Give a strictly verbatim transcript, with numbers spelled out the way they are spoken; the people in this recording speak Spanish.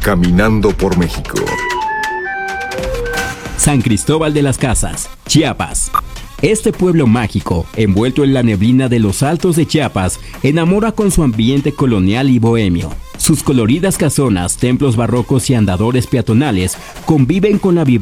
Caminando por México. San Cristóbal de las Casas, Chiapas. Este pueblo mágico, envuelto en la neblina de los altos de Chiapas, enamora con su ambiente colonial y bohemio. Sus coloridas casonas, templos barrocos y andadores peatonales conviven con la vibración